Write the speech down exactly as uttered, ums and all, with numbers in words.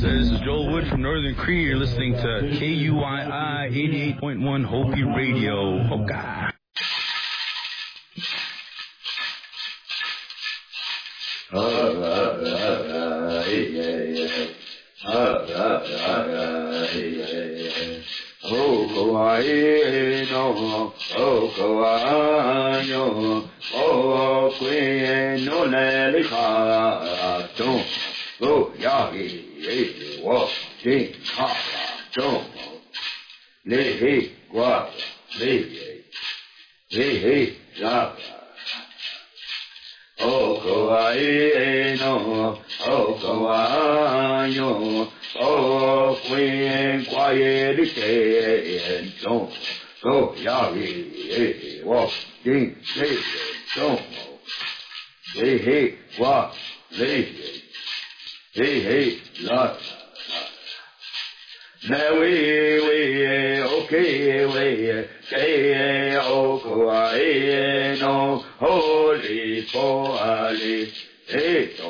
This is Joel Wood from Northern Cree. You're listening to K U I I eighty-eight point one Hopi Radio. Hoka. Oh, Kauai, no, oh, Kauai, no, oh, Queen, no, Nelly, don't, oh, Yahi, walk, Jing, Ha, don't, Lay, Guap, Lay, Lay, Lay, oh, Kauai, no, oh, Kauai, no, oh, Queen, quiet, and don't go, Yahi, walk, Ding, Lay, don't, Lay, hey, walk, Lay, hey, hey, lot. Now we, we, okay, we, say, oh, Kauai, no, holy, holy, hey,